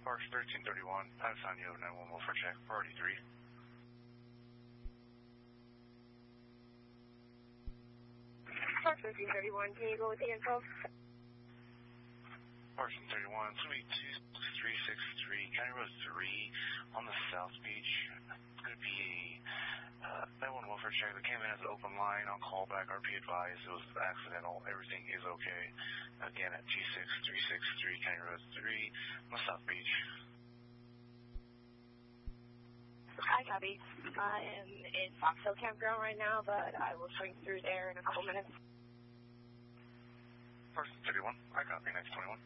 Parks 1331, I've signed you over 911 for check, priority 3. Parks 1331, can you go with the info? Parks 1331, it's going to be 2363, County Road 3 on the South Beach. It's going to be a 911 for check. The came in as an open line on callback. RP advised it was accidental. Everything is okay. Again at 26363, County Road 3 on the South Beach. Hi, copy. I am in Fox Hill Campground right now, but I will swing through there in a couple minutes. Parks 31, I copy, next 21.